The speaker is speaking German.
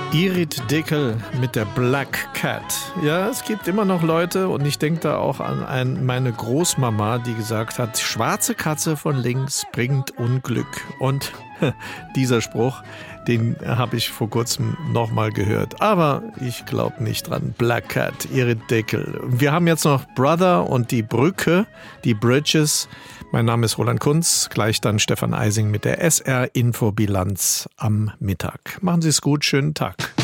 Irit Dickel mit der Black Cat. Ja, es gibt immer noch Leute und ich denke da auch an meine Großmama, die gesagt hat, schwarze Katze von links bringt Unglück. Und dieser Spruch, den habe ich vor kurzem nochmal gehört. Aber ich glaube nicht dran. Black Cat, Irit Dickel. Wir haben jetzt noch Brother und die Brücke, die Bridges. Mein Name ist Roland Kunz, gleich dann Stefan Eising mit der SR-Infobilanz am Mittag. Machen Sie es gut, schönen Tag.